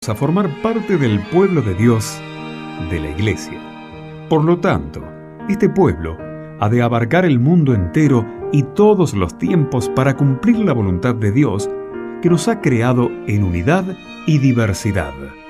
a formar parte del pueblo de Dios, de la Iglesia. Por lo tanto, este pueblo ha de abarcar el mundo entero y todos los tiempos para cumplir la voluntad de Dios, que nos ha creado en unidad y diversidad.